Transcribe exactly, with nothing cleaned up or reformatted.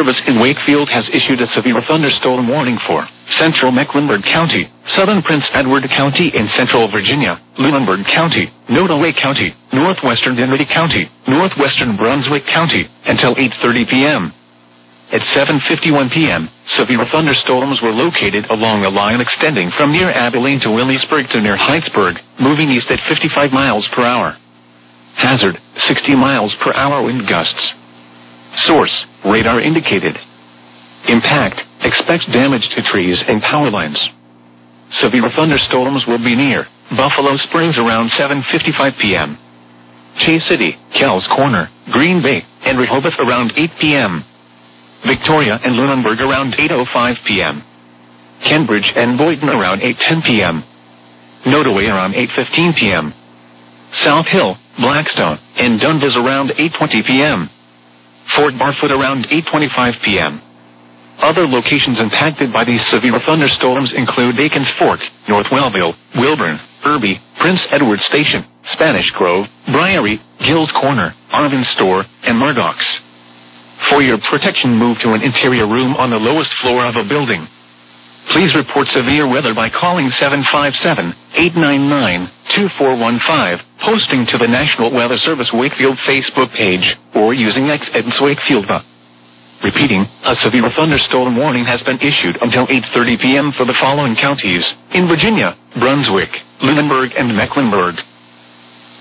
Service in Wakefield has issued a severe thunderstorm warning for central Mecklenburg County, southern Prince Edward County in central Virginia, Lunenburg County, Nottoway County, northwestern Dinwiddie County, northwestern Brunswick County, until eight thirty p.m. At seven fifty-one p.m., severe thunderstorms were located along a line extending from near Abilene to Williamsburg to near Heightsburg, moving east at fifty-five miles per hour. Hazard, sixty miles per hour wind gusts. Source, radar indicated. Impact, expects damage to trees and power lines. Severe thunderstorms will be near Buffalo Springs around seven fifty-five p.m. Chase City, Kells Corner, Green Bay, and Rehoboth around eight p.m. Victoria and Lunenburg around eight oh five p.m. Cambridge and Boynton around eight ten p.m. Nottoway around eight fifteen p.m. South Hill, Blackstone, and Dundas around eight twenty p.m. Fort Barfoot around eight twenty-five p.m. Other locations impacted by these severe thunderstorms include Aikens Fork, North Wellville, Wilburn, Irby, Prince Edward Station, Spanish Grove, Briery, Gills Corner, Arvin Store, and Murdoch's. For your protection, move to an interior room on the lowest floor of a building. Please report severe weather by calling seven five seven, eight nine nine, two four one five, posting to the National Weather Service Wakefield Facebook page, or using X at Wakefield. Repeating, a severe thunderstorm warning has been issued until eight thirty p.m. for the following counties: in Virginia, Brunswick, Lunenburg, and Mecklenburg.